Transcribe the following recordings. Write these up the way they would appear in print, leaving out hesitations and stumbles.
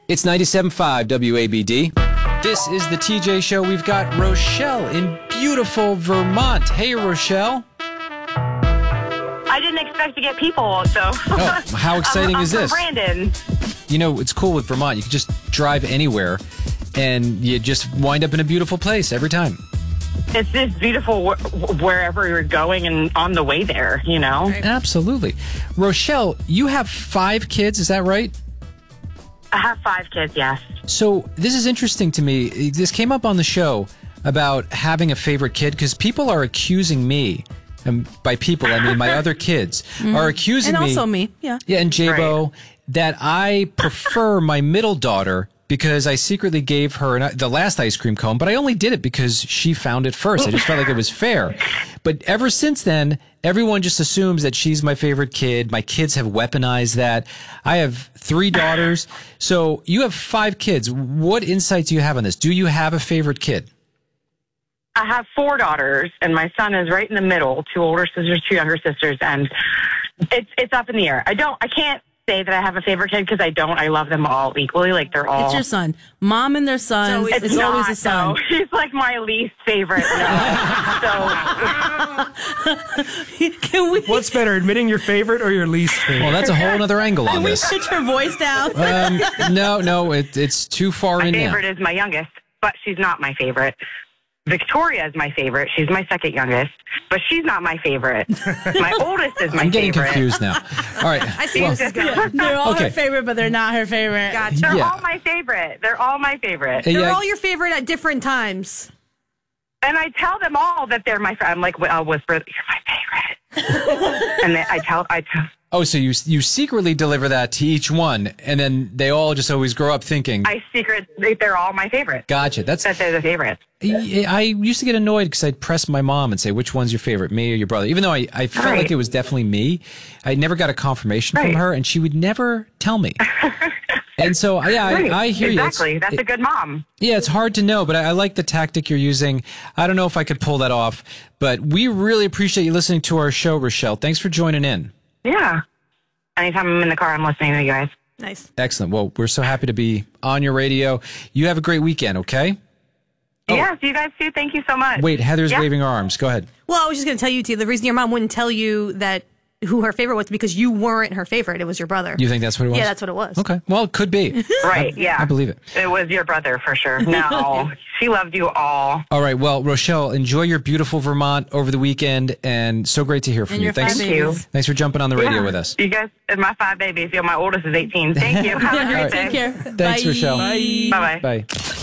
It's 97.5 WABD. This is the TJ Show. We've got Rochelle in beautiful Vermont. Hey, Rochelle. I didn't expect to get people, so. Oh, how exciting is this? Brandon. You know, it's cool with Vermont. You can just drive anywhere, and you just wind up in a beautiful place every time. It's just beautiful wherever you're going and on the way there, you know? Right. Absolutely. Rochelle, you have 5 kids, is that right? I have 5 kids, yes. So this is interesting to me. This came up on the show about having a favorite kid because people are accusing me, and by people I mean my other kids, are accusing me. And also me, yeah. Yeah, and Jabo, Right. that I prefer my middle daughter because I secretly gave her the last ice cream cone, but I only did it because she found it first. I just felt like it was fair. But ever since then, everyone just assumes that she's my favorite kid. My kids have weaponized that. I have 3 daughters. So you have 5 kids. What insights do you have on this? Do you have a favorite kid? I have 4 daughters, and my son is right in the middle, 2 older sisters, 2 younger sisters, and it's up in the air. I can't say that I have a favorite kid because I don't. I love them all equally. Like, they're all. It's your son. Mom and their sons. It's not, always a son. No. He's like my least favorite. Can we? What's better, admitting your favorite or your least favorite? Well, that's a whole other angle on Can we this. pitch her voice down? No, it's too far My in now. favorite is my youngest, but she's not my favorite. Victoria is my favorite. She's my second youngest, but she's not my favorite. My oldest is my favorite. I'm getting confused now. All right. I see where this is going. They're all Okay. her favorite, but they're not her favorite. Gotcha. They're Yeah. all my favorite. They're all my favorite. Hey, They're yeah, all your favorite at different times. And I tell them all that they're my friend. I'm like, I'll whisper, you're my favorite. And then I tell. Oh, so you secretly deliver that to each one, and then they all just always grow up thinking, They're all my favorite. gotcha. That they're the favorite. I used to get annoyed because I'd press my mom and say, which one's your favorite, me or your brother? Even though I felt Right. like it was definitely me. I never got a confirmation from Right. her, and she would never tell me. And so, yeah, Right. I hear you. Exactly. That's a good mom. Yeah, it's hard to know, but I like the tactic you're using. I don't know if I could pull that off, but we really appreciate you listening to our show, Rochelle. Thanks for joining in. Yeah. Anytime I'm in the car, I'm listening to you guys. Nice. Excellent. Well, we're so happy to be on your radio. You have a great weekend, okay? Yes, you guys too. Thank you so much. Wait, Heather's Yeah. waving her arms. Go ahead. Well, I was just going to tell you, T, the reason your mom wouldn't tell you that who her favorite was because you weren't her favorite. It was your brother. You think that's what it was? Yeah, that's what it was. Okay. Well, it could be. Right, yeah. I believe it. It was your brother for sure. No, she loved you all. All right. Well, Rochelle, enjoy your beautiful Vermont over the weekend, and so great to hear from And you. your Thanks. five Thank you. babies. Thanks for jumping on the radio Yeah. with us. You guys, and my 5 babies. My oldest is 18. Thank you. Have a All great right. day. Take care. Thanks, Bye. Rochelle. Bye-bye. Bye.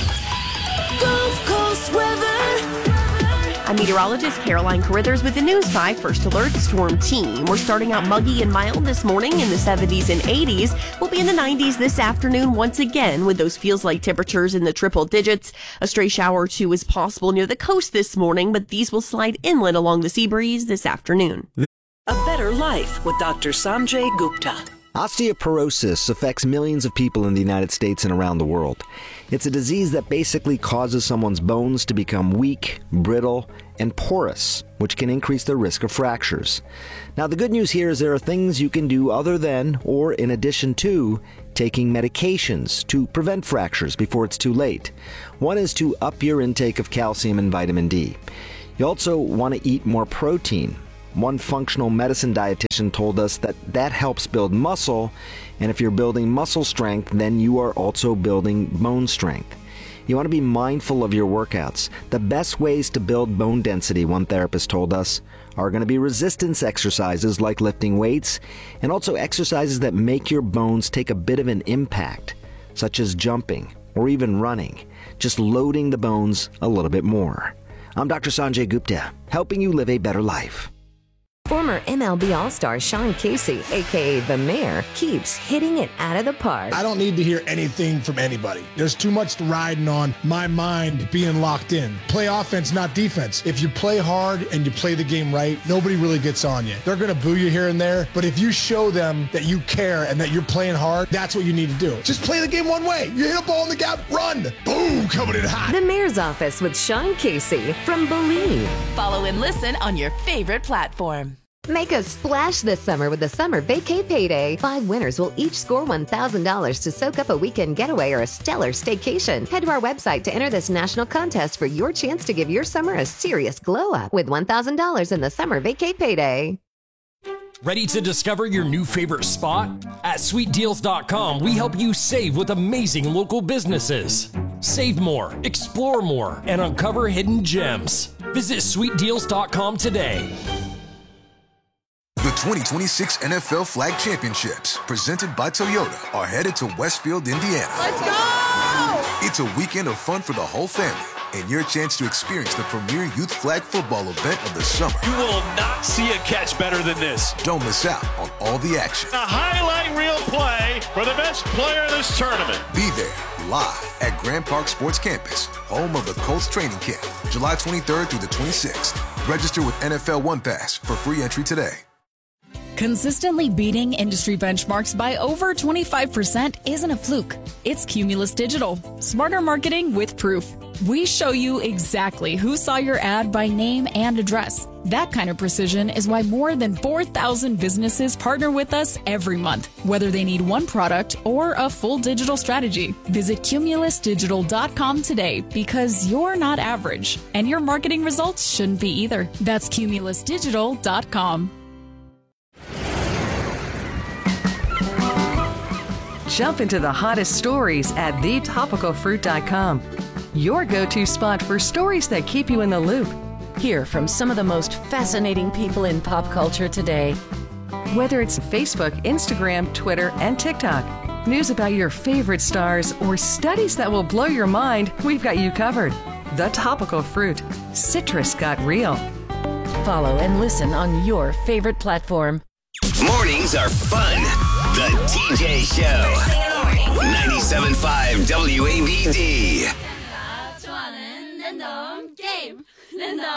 Gulf Coast weather. I'm meteorologist Caroline Carithers with the News 5 First Alert Storm Team. We're starting out muggy and mild this morning in the 70s and 80s. We'll be in the 90s this afternoon once again with those feels-like temperatures in the triple digits. A stray shower or 2 is possible near the coast this morning, but these will slide inland along the sea breeze this afternoon. A Better Life with Dr. Sanjay Gupta. Osteoporosis affects millions of people in the United States and around the world. It's a disease that basically causes someone's bones to become weak, brittle, and porous, which can increase the risk of fractures. Now, the good news here is there are things you can do other than, or in addition to, taking medications to prevent fractures before it's too late. One is to up your intake of calcium and vitamin D. You also want to eat more protein. One functional medicine dietitian told us that helps build muscle, and if you're building muscle strength, then you are also building bone strength. You want to be mindful of your workouts. The best ways to build bone density, one therapist told us, are going to be resistance exercises like lifting weights, and also exercises that make your bones take a bit of an impact, such as jumping or even running, just loading the bones a little bit more. I'm Dr. Sanjay Gupta, helping you live a better life. Former MLB All-Star Sean Casey, a.k.a. The Mayor, keeps hitting it out of the park. I don't need to hear anything from anybody. There's too much riding on my mind being locked in. Play offense, not defense. If you play hard and you play the game right, nobody really gets on you. They're going to boo you here and there, but if you show them that you care and that you're playing hard, that's what you need to do. Just play the game one way. You hit a ball in the gap, run. Boom, coming in hot. The Mayor's Office with Sean Casey from Believe. Follow and listen on your favorite platform. Make a splash this summer with the Summer Vacay Payday. 5 winners will each score $1,000 to soak up a weekend getaway or a stellar staycation. Head to our website to enter this national contest for your chance to give your summer a serious glow up with $1,000 in the Summer Vacay Payday. Ready to discover your new favorite spot? At sweetdeals.com, we help you save with amazing local businesses. Save more, explore more, and uncover hidden gems. Visit sweetdeals.com today. The 2026 NFL Flag Championships, presented by Toyota, are headed to Westfield, Indiana. Let's go! It's a weekend of fun for the whole family and your chance to experience the premier youth flag football event of the summer. You will not see a catch better than this. Don't miss out on all the action. A highlight reel play for the best player in this tournament. Be there live at Grand Park Sports Campus, home of the Colts training camp, July 23rd through the 26th. Register with NFL One Pass for free entry today. Consistently beating industry benchmarks by over 25% isn't a fluke. It's Cumulus Digital. Smarter marketing with proof. We show you exactly who saw your ad by name and address. That kind of precision is why more than 4,000 businesses partner with us every month, whether they need one product or a full digital strategy. Visit cumulusdigital.com today because you're not average, and your marketing results shouldn't be either. That's cumulusdigital.com. Jump into the hottest stories at thetopicalfruit.com. Your go-to spot for stories that keep you in the loop. Hear from some of the most fascinating people in pop culture today. Whether it's Facebook, Instagram, Twitter, and TikTok, news about your favorite stars, or studies that will blow your mind, we've got you covered. The Topical Fruit. Citrus got real. Follow and listen on your favorite platform. Mornings are fun. The TJ Show. 97.5 WABD.